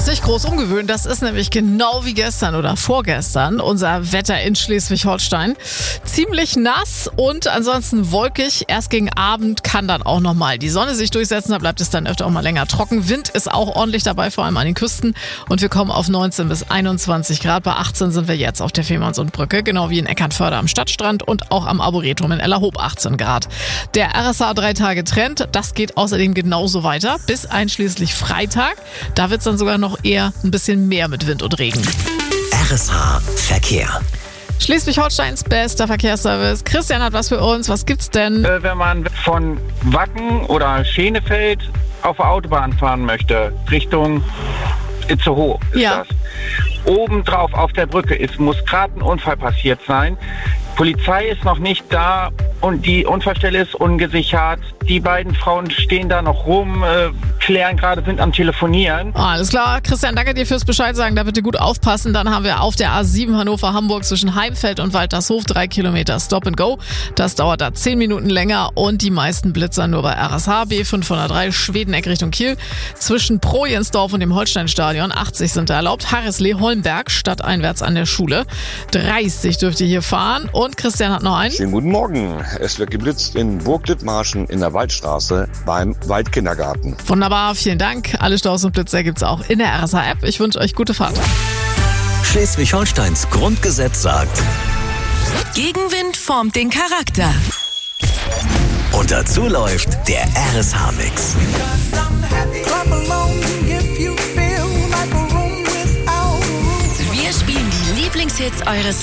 nicht groß umgewöhnen. Das ist nämlich genau wie gestern oder vorgestern unser Wetter in Schleswig-Holstein. Ziemlich nass und ansonsten wolkig. Erst gegen Abend kann dann auch nochmal die Sonne sich durchsetzen. Da bleibt es dann öfter auch mal länger trocken. Wind ist auch ordentlich dabei, vor allem an den Küsten. Und wir kommen auf 19 bis 21 Grad. Bei 18 sind wir jetzt auf der Fehmarnsundbrücke, genau wie in Eckernförde am Stadtstrand und auch am Arboretum in Ellerhoop 18 Grad. Der RSA 3-Tage-Trend, das geht außerdem genauso weiter bis einschließlich Freitag. Da wird es dann sogar noch eher ein bisschen mehr mit Wind und Regen. RSA Verkehr. Schleswig-Holsteins bester Verkehrsservice. Christian hat was für uns. Was gibt's denn? Wenn man von Wacken oder Schenefeld auf der Autobahn fahren möchte, Richtung Itzehoe ist Ja. das. Obendrauf auf der Brücke muss gerade ein Unfall passiert sein. Polizei ist noch nicht da und die Unfallstelle ist ungesichert. Die beiden Frauen stehen da noch rum, klären gerade, sind am Telefonieren. Alles klar. Christian, danke dir fürs Bescheid sagen. Da bitte gut aufpassen. Dann haben wir auf der A7 Hannover-Hamburg zwischen Heimfeld und Waltershof 3 Kilometer Stop and Go. Das dauert da 10 Minuten länger und die meisten Blitzer nur bei RSH B503 Schwedeneck Richtung Kiel. Zwischen Projensdorf und dem Holsteinstadion 80 sind da erlaubt. Harrislee-Holmberg stadteinwärts an der Schule. 30 dürft ihr hier fahren. Und Christian hat noch einen. Schönen guten Morgen. Es wird geblitzt in Burg-Dithmarschen in der Waldstraße beim Waldkindergarten. Wunderbar, vielen Dank. Alle Staus und Blitzer gibt's auch in der RSA-App. Ich wünsche euch gute Fahrt. Schleswig-Holsteins Grundgesetz sagt, Gegenwind formt den Charakter. und dazu läuft der RSH-Mix. Wir spielen die Lieblingshits eures